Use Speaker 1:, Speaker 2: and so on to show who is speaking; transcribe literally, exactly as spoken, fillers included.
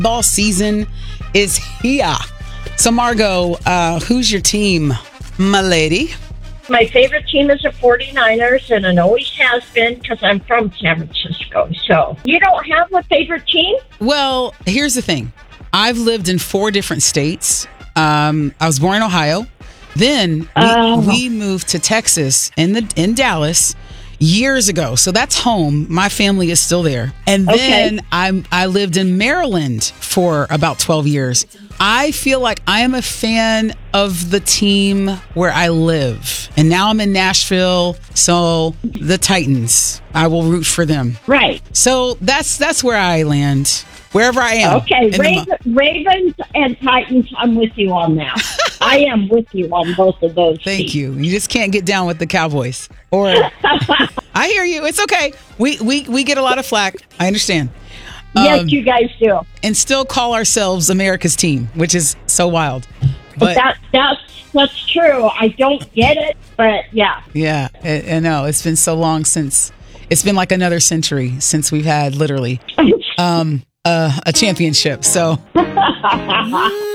Speaker 1: Ball season is here. So, Margot, uh, who's your team, my lady?
Speaker 2: My favorite team is the 49ers, and it always has been because I'm from San Francisco. So, you don't have a favorite team?
Speaker 1: Well, here's the thing. I've lived in four different states. Um, I was born in Ohio. Then we,
Speaker 2: Oh.
Speaker 1: we moved to Texas in the in Dallas years ago. So that's home. My family is still there. And then
Speaker 2: Okay.
Speaker 1: I I lived in Maryland for about twelve years. I feel like I am a fan of the team where I live. And now I'm in Nashville. So the Titans, I will root for them.
Speaker 2: Right.
Speaker 1: So that's that's where I land. Wherever I am.
Speaker 2: Okay,
Speaker 1: in the
Speaker 2: Raven,
Speaker 1: mo-
Speaker 2: Ravens and Titans, I'm with you on that. I am with you on both of those
Speaker 1: Thank
Speaker 2: teams.
Speaker 1: you. You just can't get down with the Cowboys. Or I hear you. It's okay. We we we get a lot of flack. I understand.
Speaker 2: Yes,
Speaker 1: Um,
Speaker 2: you guys do.
Speaker 1: and still call ourselves America's team, which is so wild. But
Speaker 2: that that's that's true. I don't get it, but yeah.
Speaker 1: yeah, I, I know it's been so long since it's been like another century since we've had literally um, uh, a championship. So.